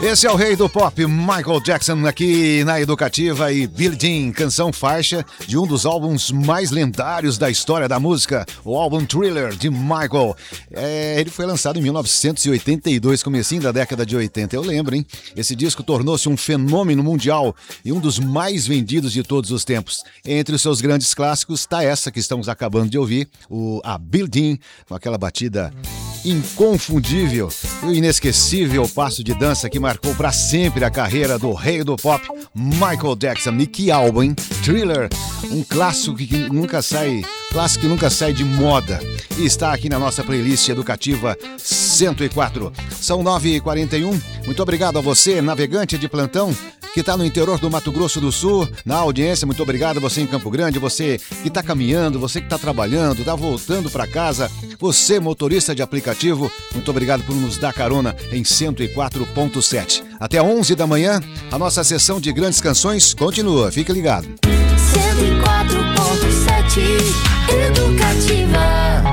Esse é o rei do pop, Michael Jackson, aqui na Educativa, e Billie Jean, canção faixa de um dos álbuns mais lendários da história da música, o álbum Thriller, de Michael. Ele foi lançado em 1982, comecinho da década de 80, eu lembro, hein? Esse disco tornou-se um fenômeno mundial e um dos mais vendidos de todos os tempos. Entre os seus grandes clássicos está essa que estamos acabando de ouvir, a Billie Jean, com aquela batida inconfundível e o inesquecível passo de dança que marcou para sempre a carreira do rei do pop, Michael Jackson. E que álbum, hein? Thriller, um clássico que nunca sai de moda, e está aqui na nossa playlist Educativa 104. São 9h41. Muito obrigado a você, navegante de plantão, que está no interior do Mato Grosso do Sul, na audiência. Muito obrigado a você em Campo Grande, você que está caminhando, você que está trabalhando, está voltando para casa, você motorista de aplicativo, muito obrigado por nos dar carona em 104.7. Até 11 da manhã, a nossa sessão de grandes canções continua, fique ligado. 104.7 Educativa.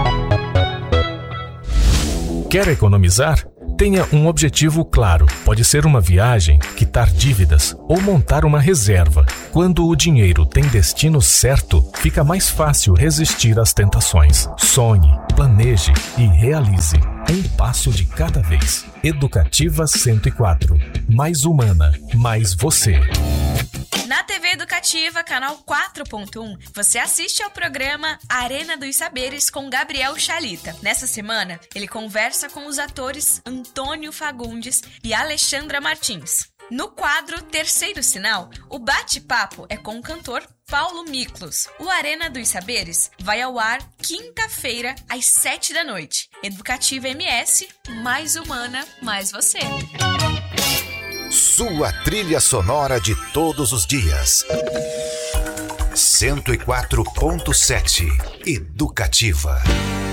Quer economizar? Tenha um objetivo claro. Pode ser uma viagem, quitar dívidas ou montar uma reserva. Quando o dinheiro tem destino certo, fica mais fácil resistir às tentações. Sonhe, planeje e realize. Um passo de cada vez. Educativa 104. Mais humana, mais você. Na TV Educativa, canal 4.1, você assiste ao programa Arena dos Saberes com Gabriel Chalita. Nessa semana, ele conversa com os atores Antônio Fagundes e Alexandra Martins. No quadro Terceiro Sinal, o bate-papo é com o cantor Paulo Miklos. O Arena dos Saberes vai ao ar quinta-feira, às 7 da noite. Educativa MS, mais humana, mais você. Sua trilha sonora de todos os dias. 104.7 Educativa.